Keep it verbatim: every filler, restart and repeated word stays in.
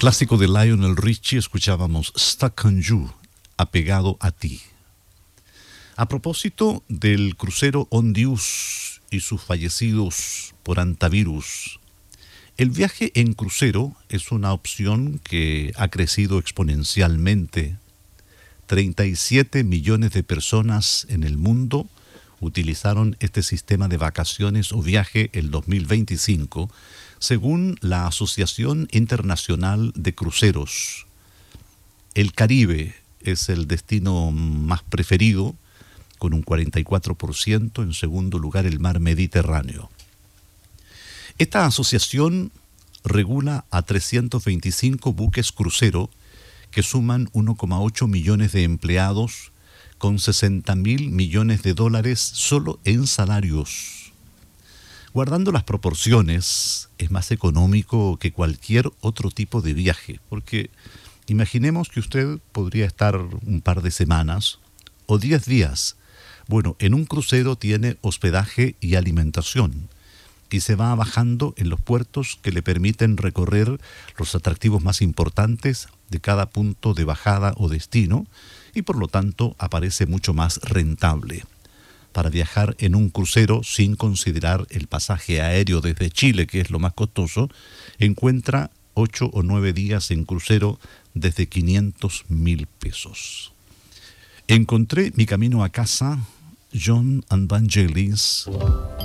clásico de Lionel Richie escuchábamos Stuck on You, apegado a ti. A propósito del crucero Ondius y sus fallecidos por antivirus, el viaje en crucero es una opción que ha crecido exponencialmente. treinta y siete millones de personas en el mundo utilizaron este sistema de vacaciones o viaje el dos mil veinticinco, según la Asociación Internacional de Cruceros. El Caribe es el destino más preferido, con un cuarenta y cuatro por ciento, en segundo lugar el mar Mediterráneo. Esta asociación regula a trescientos veinticinco buques crucero que suman uno coma ocho millones de empleados con sesenta mil millones de dólares solo en salarios. Guardando las proporciones, es más económico que cualquier otro tipo de viaje, porque imaginemos que usted podría estar un par de semanas o diez días. Bueno, en un crucero tiene hospedaje y alimentación y se va bajando en los puertos que le permiten recorrer los atractivos más importantes de cada punto de bajada o destino y por lo tanto aparece mucho más rentable. Para viajar en un crucero sin considerar el pasaje aéreo desde Chile, que es lo más costoso, encuentra ocho o nueve días en crucero desde quinientos mil pesos. Encontré mi camino a casa, John and Vangelis,